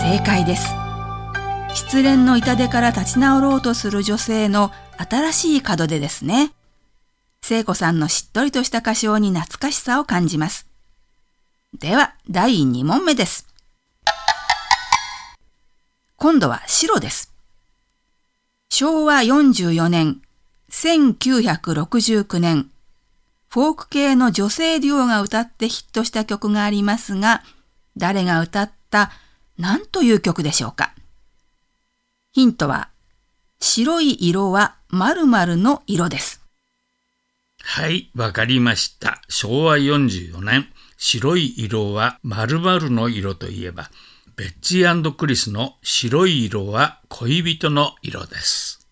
正解です。失恋の痛手から立ち直ろうとする女性の新しい門出ですね。聖子さんのしっとりとした歌唱に懐かしさを感じます。では第2問目です。今度は白です。昭和44年、1969年、フォーク系の女性デュオが歌ってヒットした曲がありますが、誰が歌った何という曲でしょうか。ヒントは、白い色は〇〇の色です。 はい、わかりました。昭和44年、白い色は〇〇の色といえば、ベッチー&クリスの白い色は恋人の色です。